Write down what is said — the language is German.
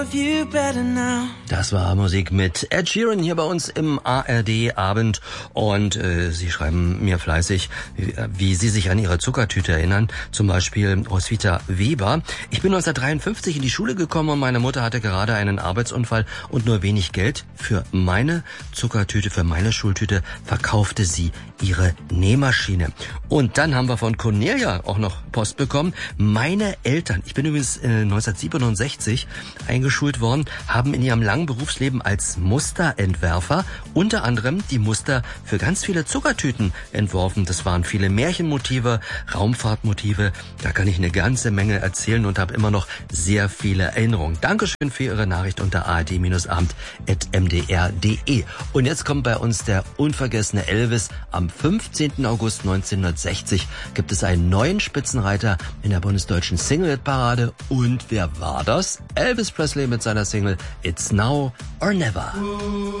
Das war Musik mit Ed Sheeran hier bei uns im ARD-Abend und Sie schreiben mir fleißig, wie Sie sich an Ihre Zuckertüte erinnern, zum Beispiel Roswitha Weber. Ich bin 1953 in die Schule gekommen und meine Mutter hatte gerade einen Arbeitsunfall und nur wenig Geld. Für meine Zuckertüte, für meine Schultüte verkaufte sie ihre Nähmaschine. Und dann haben wir von Cornelia auch noch Post bekommen. Meine Eltern, ich bin übrigens 1967 eingeschult worden, haben in ihrem langen Berufsleben als Musterentwerfer unter anderem die Muster für ganz viele Zuckertüten entworfen. Das waren viele Märchenmotive, Raumfahrtmotive. Da kann ich eine ganze Menge erzählen und habe immer noch sehr viele Erinnerungen. Dankeschön für Ihre Nachricht unter ard-abend@mdr.de. Und jetzt kommt bei uns der unvergessene Elvis. Am 15. August 1960 gibt es einen neuen Spitzenreiter in der bundesdeutschen Single-Parade. Und wer war das? Elvis Presley mit seiner Single It's Now or Never.